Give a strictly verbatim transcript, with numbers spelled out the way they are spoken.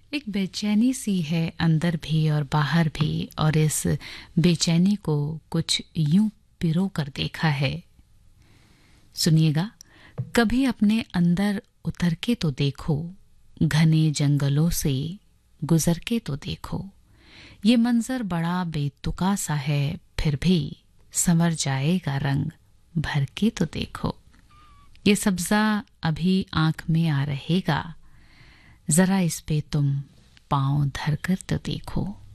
एक बेचैनी सी है अंदर भी और बाहर भी, और इस बेचैनी को कुछ यूं पिरो कर देखा है। सुनिएगा, कभी अपने अंदर उतर के तो देखो, घने जंगलों से गुजर के तो देखो। ये मंजर बड़ा बेतुका सा है, फिर भी संवर जाएगा रंग भर के तो देखो। ये सब्जा अभी आंख में आ रहेगा, जरा इस पे तुम पांव धर कर तो देखो।